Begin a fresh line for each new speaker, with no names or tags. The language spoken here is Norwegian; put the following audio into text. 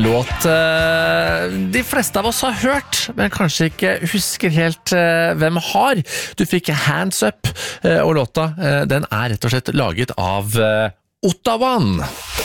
låt de fleste av oss har hørt, men kanskje ikke husker helt hvem har. Du fikk Hands Up, og låta den rett og slett laget av Ottawan.